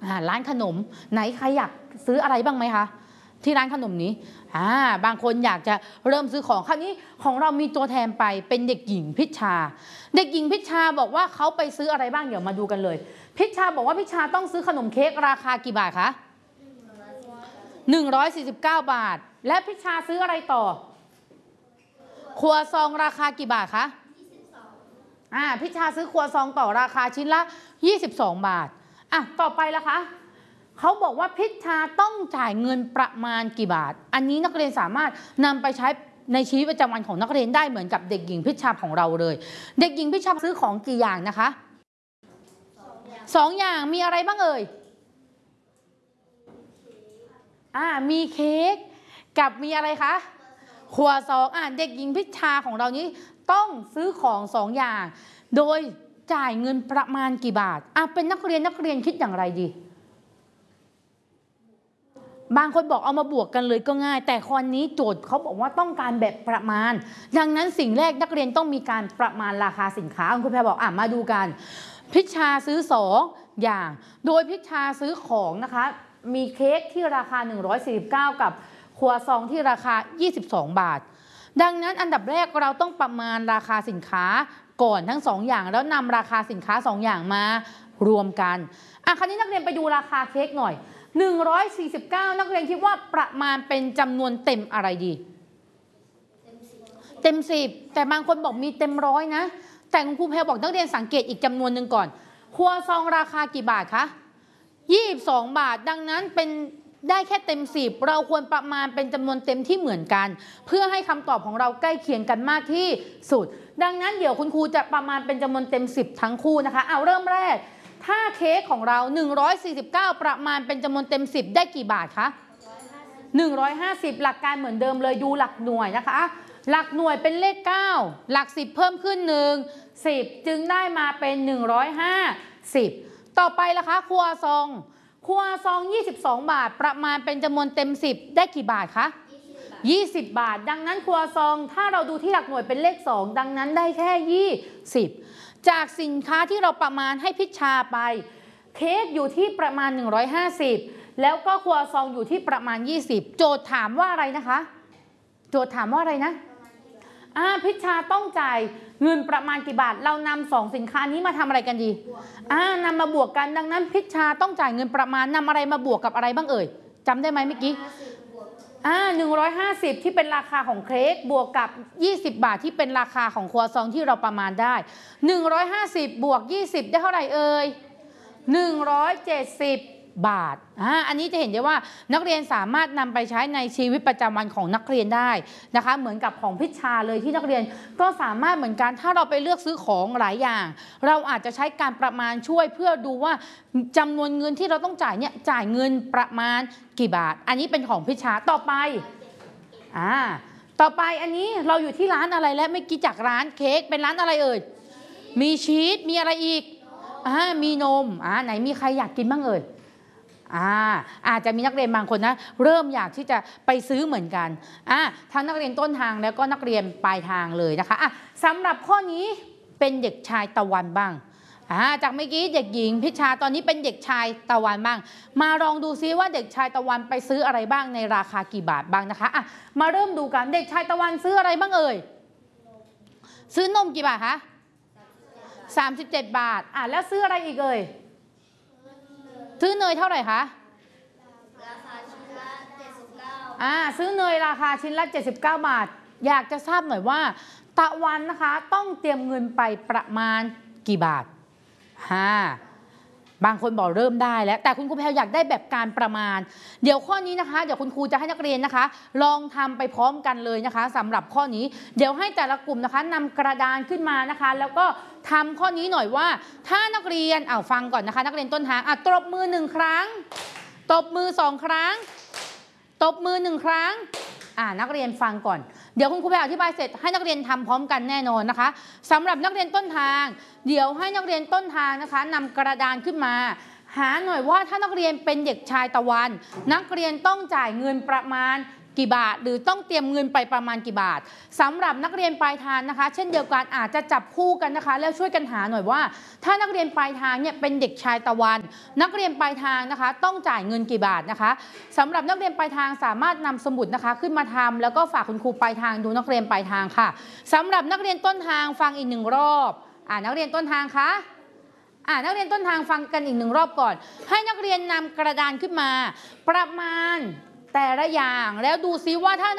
ร้านขนมไหนใครอยากซื้ออะไรบ้างไหมคะที่ร้านขนมนี้บางคนอยากจะเริ่มซื้อของคราวนี้ของเรามีตัวแทนไปเป็นเด็กหญิงพิชชาเด็กหญิงพิชชาบอกว่าเขาไปซื้ออะไรบ้างเดี๋ยวมาดูกันเลยพิชชาบอกว่าพิชชาต้องซื้อขนมเค้กราคากี่บาทคะ149 บาทและพิชชาซื้ออะไรต่อครัวซองราคากี่บาทคะพิชชาซื้อครัวซองต่อราคาชิ้นละ22 บาทต่อไปละคะเขาบอกว่าพิชชาต้องจ่ายเงินประมาณกี่บาทอันนี้นักเรียนสามารถนำไปใช้ในชีวิตประจำวันของนักเรียนได้เหมือนกับเด็กหญิงพิชชาของเราเลยเด็กหญิงพิชชาซื้อของกี่อย่างนะคะ2 อย่างมีอะไรบ้างเอ่ยมีเค้กกับมีอะไรคะครัวซองเด็กหญิงพิชชาของเรานี้ต้องซื้อของ2 อย่างโดยจ่ายเงินประมาณกี่บาทเป็นนักเรียนคิดอย่างไรดีบางคนบอกเอามาบวกกันเลยก็ง่ายแต่ข้อนี้โจทย์เขาบอกว่าต้องการแบบประมาณดังนั้นสิ่งแรกนักเรียนต้องมีการประมาณราคาสินค้าคุณแพรบอกมาดูกันพิชชาซื้อ2 อย่างโดยพิชชาซื้อของนะคะมีเค้กที่ราคา149กับครัวซองที่ราคา22 บาทดังนั้นอันดับแรกเราต้องประมาณราคาสินค้าก่อนทั้ง2 อย่างแล้วนำราคาสินค้า2 อย่างมารวมกันคราวนี้นักเรียนไปดูราคาเค้กหน่อย149นักเรียนคิดว่าประมาณเป็นจำนวนเต็มอะไรดีเต็ม10แต่บางคนบอกมีเต็ม100นะแต่คุณครูแพรบอกนักเรียนสังเกตอีกจำนวนหนึ่งก่อนครัวซองราคากี่บาทคะ22 บาทดังนั้นเป็นได้แค่เต็ม10เราควรประมาณเป็นจำนวนเต็มที่เหมือนกันเพื่อให้คำตอบของเราใกล้เคียงกันมากที่สุดดังนั้นเดี๋ยวคุณครูจะประมาณเป็นจำนวนเต็ม10ทั้งคู่นะคะเริ่มแรกถ้าเค้กของเรา149ประมาณเป็นจำนวนเต็ม10ได้กี่บาทคะ150หลักการเหมือนเดิมเลยดูหลักหน่วยนะคะหลักหน่วยเป็นเลข9หลัก10เพิ่มขึ้น1 10จึงได้มาเป็น150ต่อไปล่ะคะครัวซอง22 บาทประมาณเป็นจำนวนเต็ม10ได้กี่บาทคะ20 บาทดังนั้นครัวซองถ้าเราดูที่หลักหน่วยเป็นเลข2ดังนั้นได้แค่20จากสินค้าที่เราประมาณให้พิชชาไปเค้กอยู่ที่ประมาณ150แล้วก็ครัวซองอยู่ที่ประมาณ20โจทย์ถามว่าอะไรนะคะโจทย์ถามว่าอะไรนะพิชชาต้องจ่ายเงินประมาณกี่บาทเรานำ2 สินค้านี้มาทำอะไรกันดีนำมาบวกกันดังนั้นพิชชาต้องจ่ายเงินประมาณนำอะไรมาบวกกับอะไรบ้างเอ่ยจำได้ไหมเมื่อกี้150ที่เป็นราคาของเค้กบวกกับ20 บาทที่เป็นราคาของครัวซองที่เราประมาณได้150บวก20ได้เท่าไหร่เอ่ย170 บาทอันนี้จะเห็นได้ว่านักเรียนสามารถนำไปใช้ในชีวิตประจำวันของนักเรียนได้นะคะเหมือนกับของพิชชาเลยที่นักเรียนก็สามารถเหมือนกันถ้าเราไปเลือกซื้อของหลายอย่างเราอาจจะใช้การประมาณช่วยเพื่อดูว่าจำนวนเงินที่เราต้องจ่ายเนี่ยจ่ายเงินประมาณกี่บาทอันนี้เป็นของพิชชาต่อไปอันนี้เราอยู่ที่ร้านอะไรและเมื่อกี้จากร้านเค้กเป็นร้านอะไรเอ่ยมีชีสมีอะไรอีกมีนมไหนมีใครอยากกินบ้างเอ่ยอาจจะมีนักเรียนบางคนนะเริ่มอยากที่จะไปซื้อเหมือนกันทั้งนักเรียนต้นทางแล้วก็นักเรียนปลายทางเลยนะคะสำหรับข้อนี้เป็นเด็กชายตะวันบ้างจากเมื่อกี้เด็กหญิงพิชชาตอนนี้เป็นเด็กชายตะวันบ้างมาลองดูซิว่าเด็กชายตะวันไปซื้ออะไรบ้างในราคากี่บาทบ้างนะคะมาเริ่มดูกันเด็กชายตะวันซื้ออะไรบ้างเอ่ยซื้อนมกี่บาทคะ37 บาทแล้วซื้ออะไรอีกเอ่ยซื้อเนยเท่าไหร่คะราคาชิ้นละ79ซื้อเนยราคาชิ้นละ79 บาทอยากจะทราบหน่อยว่าตะวันนะคะต้องเตรียมเงินไปประมาณกี่บาทบางคนบอกเริ่มได้แล้วแต่คุณครูแพรอยากได้แบบการประมาณเดี๋ยวข้อนี้นะคะเดี๋ยวคุณครูจะให้นักเรียนนะคะลองทำไปพร้อมกันเลยนะคะสำหรับข้อนี้เดี๋ยวให้แต่ละกลุ่มนะคะนำกระดานขึ้นมานะคะแล้วก็ทำข้อนี้หน่อยว่าถ้านักเรียนฟังก่อนนะคะนักเรียนต้นทางตบมือ1 ครั้งตบมือ2 ครั้งตบมือ1 ครั้งนักเรียนฟังก่อนเดี๋ยวคุณครูไปอธิบายเสร็จให้นักเรียนทำพร้อมกันแน่นอนนะคะสำหรับนักเรียนต้นทางเดี๋ยวให้นักเรียนต้นทางนะคะนำกระดานขึ้นมาหาหน่อยว่าถ้านักเรียนเป็นเด็กชายตะวันนักเรียนต้องจ่ายเงินประมาณกี่บาทหรือต้องเตรียมเงินไปประมาณกี่บาทสำหรับนักเรียนปลายทางนะคะเช่นเดียวกันอาจจะจับคู่กันนะคะแล้วช่วยกันหาหน่อยว่าถ้านักเรียนปลายทางเนี่ยเป็นเด็กชายตะวันนักเรียนปลายทางนะคะต้องจ่ายเงินกี่บาทนะคะสำหรับนักเรียนปลายทางสามารถนำสมุดนะคะขึ้นมาทำแล้วก็ฝากคุณครูปลายทางดูนักเรียนปลายทางค่ะสำหรับนักเรียนต้นทางฟังอีก1 รอบนักเรียนต้นทางคะนักเรียนต้นทางฟังกันอีก1 รอบก่อนให้นักเรียนนำกระดานขึ้นมาประมาณแต่ละอย่างแล้วดูซิว่าถ้า